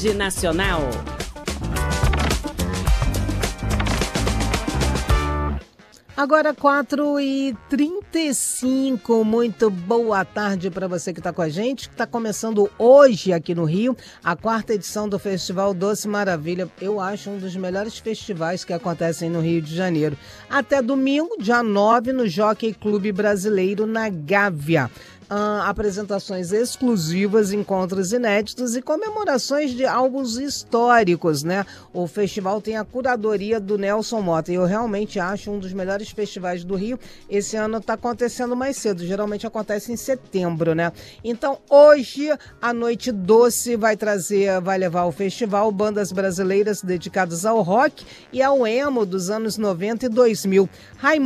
Rede Nacional. Agora 4h35, muito boa tarde para você que está com a gente, que está começando hoje aqui no Rio, a 4ª edição do Festival Doce Maravilha. Eu acho um dos melhores festivais que acontecem no Rio de Janeiro. Até domingo, dia 9, no Jockey Clube Brasileiro, na Gávea. Apresentações exclusivas, encontros inéditos e comemorações de álbuns históricos, né? O festival tem a curadoria do Nelson Mota e eu realmente acho um dos melhores festivais do Rio. Esse ano está acontecendo mais cedo, geralmente acontece em setembro, né? Então hoje a Noite Doce vai levar ao festival bandas brasileiras dedicadas ao rock e ao emo dos anos 90 e 2000.